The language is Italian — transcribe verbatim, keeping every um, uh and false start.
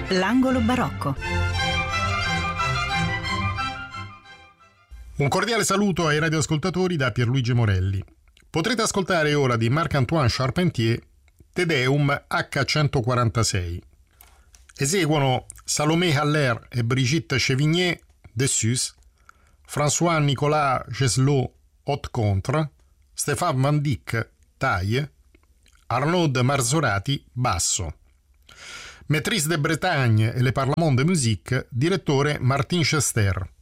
L'angolo barocco. Un cordiale saluto ai radioascoltatori da Pierluigi Morelli. Potrete ascoltare ora di Marc-Antoine Charpentier Te Deum acca centoquarantasei. Eseguono Salomé Haller e Brigitte Chevigné, Dessus, François-Nicolas Geslot, Haute Contre, Stéphane Van Dyck, Taille, Arnaud Marzorati, basso. Maîtrise de Bretagne e Le Parlement de Musique, direttore Martin Chester.